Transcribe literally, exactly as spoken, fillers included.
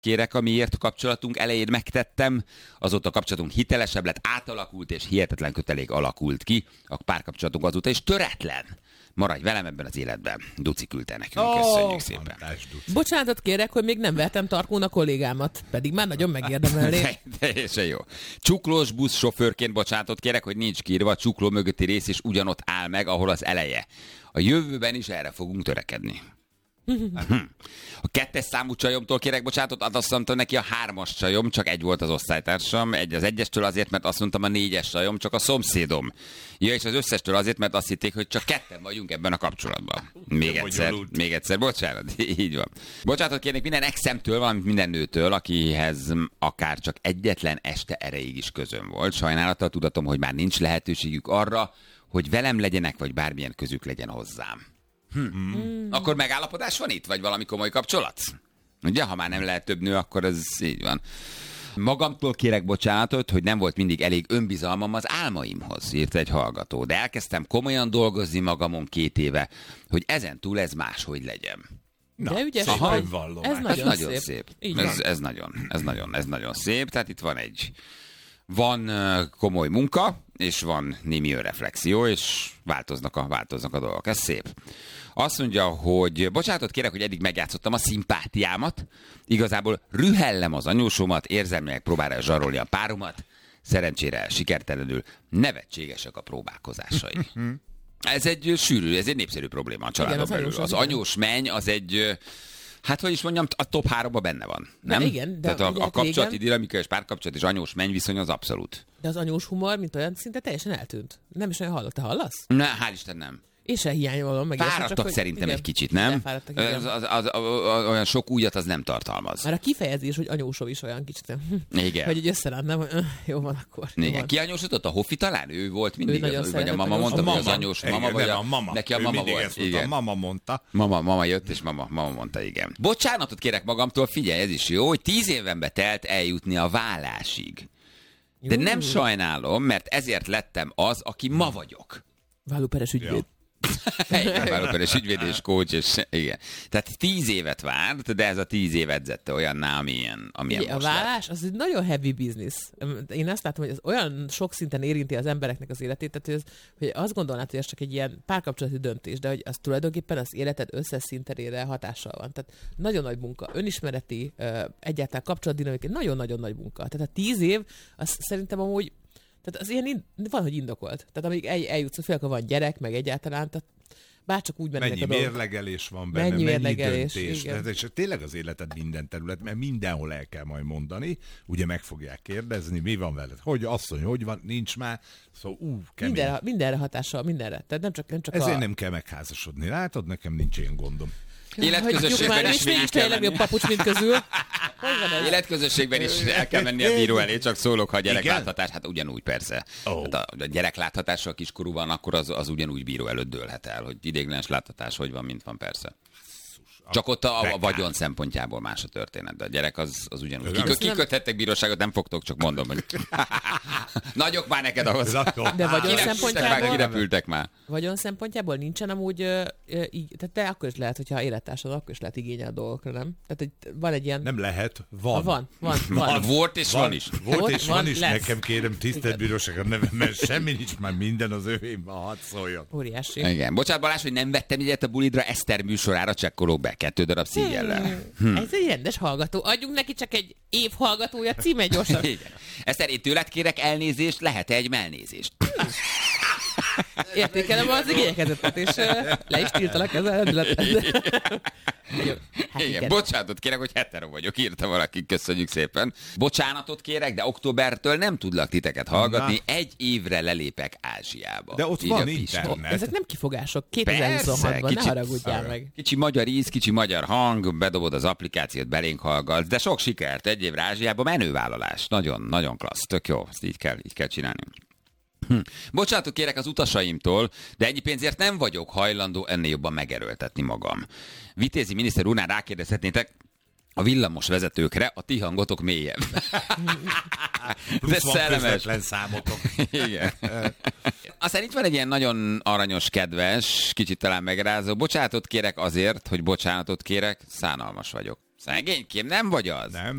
kérek, amiért a kapcsolatunk elején megtettem, azóta a kapcsolatunk hitelesebb lett, átalakult és hihetetlen kötelék alakult ki. A párkapcsolatunk azóta is töretlen. Maradj velem ebben az életben. Duci küldte nekünk, oh, köszönjük szépen. Bocsánatot kérek, hogy még nem vertem tarkón a kollégámat, pedig már nagyon megérdemelné. Teljesen jó. Csuklós buszsofőrként bocsánatot kérek, hogy nincs kiírva, a csukló mögötti rész is ugyanott áll meg, ahol az eleje. A jövőben is erre fogunk törekedni. A kettes számú csajomtól kérek bocsánatot, azt mondtam neki a hármas csajom, csak egy volt az osztálytársam, egy az egyestől azért, mert azt mondtam a négyes csajom, csak a szomszédom. Ja, és az összestől azért, mert azt hitték, hogy csak ketten vagyunk ebben a kapcsolatban. Még egyszer, még egyszer, bocsánat, így van. Bocsánatot kérnék minden exemtől, valamint minden nőtől, akihez akár csak egyetlen este erejéig is közöm volt. Sajnálattal tudatom, hogy már nincs lehetőségük arra, hogy velem legyenek, vagy bármilyen közük legyen hozzám. Hm. Hmm. Akkor megállapodás van itt? Vagy valami komoly kapcsolat? Ugye, ha már nem lehet több nő, akkor ez így van. Magamtól kérek bocsánatot, hogy nem volt mindig elég önbizalmam az álmaimhoz, írt egy hallgató. De elkezdtem komolyan dolgozni magamon két éve, hogy ezen túl ez máshogy legyen. Na, de ügyes vagy. Ez nagyon, ez nagyon szép. szép. Ez, ez, nagyon, ez, nagyon, ez nagyon szép. Tehát itt van egy... Van uh, komoly munka, és van némi önreflexió, és változnak a, változnak a dolgok. Ez szép. Azt mondja, hogy bocsánatot kérek, hogy eddig megjátszottam a szimpátiámat, igazából rühellem az anyósomat, érzelmileg próbálja zsarolni a páromat, szerencsére sikertelenül nevetségesek a próbálkozásai. Ez egy sűrű, ez egy népszerű probléma a családon belül. Az, az anyós menny az egy... Hát, hogy is mondjam, a top háromba benne van, nem? De igen, de tehát a, a kapcsolati dinamika és párkapcsolat és anyós mennyviszony az abszolút. De az anyós humor, mint olyan, szinte teljesen eltűnt. Nem is olyan hallott. Te hallasz? Ne, hál' Isten nem. És se hiányolom meg. Fáradtak csak, szerintem igen, egy kicsit, nem? Az, az, az, az, olyan sok újat az nem tartalmaz. Már a kifejezés, hogy anyósov is olyan kicsit. Igen. Hogy egy összerám, nem? Jó van akkor. Jó igen. Van. Ki anyósodott? A Hofi talán? Ő volt mindig. Ő az, vagy a mama mondta, hogy az anyós mama, igen, vagy a, a mama. Neki a ő mama volt. Igen. A mama mondta. Mama, mama jött, és mama, mama mondta, igen. Bocsánatot kérek magamtól, figyelj, ez is jó, hogy tíz évenbe telt eljutni a vállásig. De nem sajnálom, mert ezért lettem az, aki ma vagyok. Vállóperes ügyvéd. Ja. Vállóperes ügyvéd és coach, és igen. Tehát tíz évet várt, de ez a tíz év edzette olyanná, amilyen, amilyen igen, most a vállás lett. az egy nagyon heavy business. Én azt látom, hogy ez olyan sok szinten érinti az embereknek az életét, tehát hogy, ez, hogy azt gondolnád, hogy ez csak egy ilyen párkapcsolati döntés, de hogy az tulajdonképpen az életed összes szinterére hatással van. Tehát nagyon nagy munka, önismereti, egyáltalán kapcsolatdinamikai, nagyon-nagyon nagy munka. Tehát a tíz év, az szerintem amúgy tehát az ilyen van, hogy indokolt. Tehát amíg el, eljutsz, fél, akkor van gyerek, meg egyáltalán, tehát bárcsak úgy mennek mennyi a dolgok. mérlegelés van benne, mennyi, mennyi mérlegelés, döntés. igen. Tehát, és tényleg az életed minden terület, mert mindenhol el kell majd mondani, ugye meg fogják kérdezni, mi van veled, hogy asszony, hogy van, nincs már, szóval ú, kemény. Mindenre, mindenre hatással, mindenre. Tehát nem csak, nem csak Ezért a... nem kell megházasodni, látod, nekem nincs ilyen gondom. Életközösségben is mégis te a legjobb papucs, mint közül. Életközösségben is el kell menni a bíró elé, csak szólok, ha a gyerekláthatás, hát ugyanúgy persze. Oh. Hát a, a gyerekláthatás, a kiskorú van, akkor az, az ugyanúgy bíró előtt dőlhet el, hogy ideiglenes láthatás hogy van, mint van persze. Csak ott a, a vagyon szempontjából más a történet, de a gyerek az, az ugyanúgy. Kik, kiköthettek bíróságot, nem fogtok, csak mondom, hogy nagyok már neked ahhoz. De vagyon szempontjából... Kirepültek már. Vagyon szempontjából nincsen amúgy ö, ö, így, tehát te akkor is lehet, hogyha élettársad, akkor is lehet igényel a dolgokra, nem? Tehát hogy van egy ilyen... Nem lehet, van. Van, van, van. Volt és van, van is. Volt, volt és van, van is, lesz. Nekem kérem tisztelt bíróság a nevem, mert semmi nincs, már minden az övémben, hadd szóljon. Óriási. Igen. Bocsánat Balázs, hogy nem vettem ilyet a bulidra, Eszter műsorára csekkolok be. Kettő darab szíjjellel. Hmm. Ez egy rendes hallgató. Adjunk neki csak egy év hallgatója, címe gyorsan. Igen. Eszter, én tőled kérek elnézést, lehet-e egy melnézést? Értékelem az igényekezetet, és uh, le is tiltalak ezzel rendületet. Hát igen, bocsánatot kérek, hogy hetero vagyok, írta valaki, köszönjük szépen. Bocsánatot kérek, de októbertől nem tudlak titeket hallgatni, na. Egy évre lelépek Ázsiába. De ott így van internet. Ezek nem kifogások, kétezer-huszonhatban, ne haragudjál meg. Kicsi magyar íz, kicsi magyar hang, bedobod az applikációt, belénk hallgatsz, de sok sikert, egy évre Ázsiába, menővállalás. Nagyon, nagyon klassz, tök jó, ezt így kell, így kell csinálni. Hm. Bocsánatot kérek az utasaimtól, de ennyi pénzért nem vagyok hajlandó ennél jobban megerőltetni magam. Vitézi miniszter úrnál rákérdezhetnétek a villamos vezetőkre, a ti hangotok mélyebb. Plusz van közvetlen számotok. Igen. Aztán itt van egy ilyen nagyon aranyos, kedves, kicsit talán megrázó. Bocsánatot kérek azért, hogy bocsánatot kérek, szánalmas vagyok. Szegénykém, nem vagy az? Nem.